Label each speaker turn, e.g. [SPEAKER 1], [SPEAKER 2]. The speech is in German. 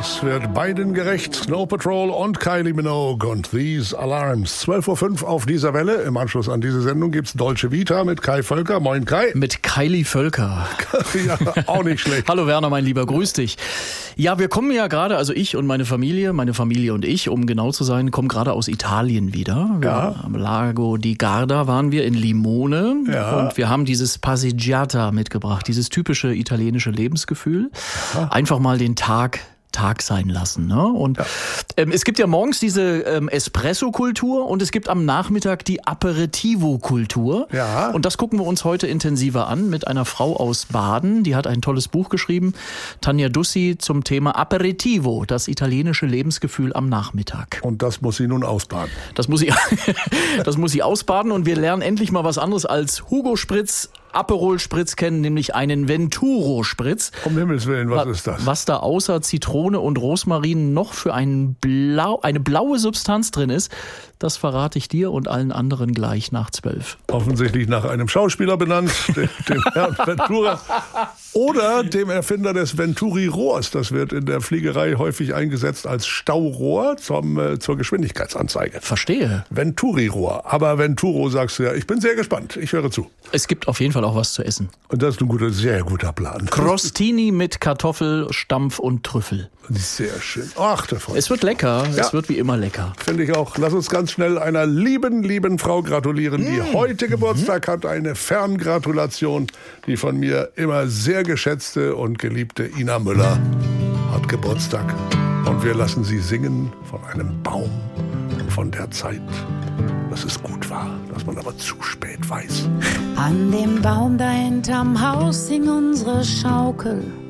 [SPEAKER 1] Das wird beiden gerecht. Snow Patrol und Kylie Minogue und These Alarms. 12.05 Uhr auf dieser Welle. Im Anschluss an diese Sendung gibt's Dolce Vita mit Kai Völker. Moin Kai.
[SPEAKER 2] Mit Kylie Völker.
[SPEAKER 1] Ja, auch nicht schlecht.
[SPEAKER 2] Hallo Werner, mein Lieber, grüß dich. Ja, wir kommen ja gerade, also ich und meine Familie und ich, um genau zu sein, kommen gerade aus Italien wieder.
[SPEAKER 1] Ja.
[SPEAKER 2] Am Lago di Garda waren wir in Limone.
[SPEAKER 1] Ja.
[SPEAKER 2] Und wir haben dieses Passeggiata mitgebracht, dieses typische italienische Lebensgefühl. Ja. Einfach mal den Tag sein lassen. Ne? Und es gibt ja morgens diese Espresso-Kultur und es gibt am Nachmittag die Aperitivo-Kultur.
[SPEAKER 1] Ja.
[SPEAKER 2] Und das gucken wir uns heute intensiver an mit einer Frau aus Baden. Die hat ein tolles Buch geschrieben, Tanja Dussi, zum Thema Aperitivo, das italienische Lebensgefühl am Nachmittag.
[SPEAKER 1] Und das muss sie nun ausbaden.
[SPEAKER 2] Das muss sie ausbaden und wir lernen endlich mal was anderes als Hugo Spritz, Aperol Spritz kennen, nämlich einen Venturo Spritz.
[SPEAKER 1] Um Himmels Willen, was ist das?
[SPEAKER 2] Was da außer Zitrone und Rosmarin noch für eine blaue Substanz drin ist, das verrate ich dir und allen anderen gleich nach 12.
[SPEAKER 1] Offensichtlich nach einem Schauspieler benannt, dem Herrn Ventura. Oder dem Erfinder des Venturi-Rohrs. Das wird in der Fliegerei häufig eingesetzt als Staurohr zur Geschwindigkeitsanzeige.
[SPEAKER 2] Verstehe.
[SPEAKER 1] Venturi-Rohr. Aber Venturo sagst du ja. Ich bin sehr gespannt. Ich höre zu.
[SPEAKER 2] Es gibt auf jeden Fall auch was zu essen.
[SPEAKER 1] Und das ist ein sehr guter Plan.
[SPEAKER 2] Crostini mit Kartoffel, Stampf und Trüffel.
[SPEAKER 1] Sehr schön. Ach, der Freund.
[SPEAKER 2] Es wird lecker.
[SPEAKER 1] Ja.
[SPEAKER 2] Es wird wie immer lecker.
[SPEAKER 1] Finde ich auch. Lass uns ganz schnell einer lieben Frau gratulieren, die heute Geburtstag hat. Eine Ferngratulation. Die von mir immer sehr geschätzte und geliebte Ina Müller hat Geburtstag. Und wir lassen sie singen von einem Baum und von der Zeit, dass es gut war, dass man aber zu spät weiß.
[SPEAKER 3] An dem Baum da hinterm Haus hing unsere Schaukel.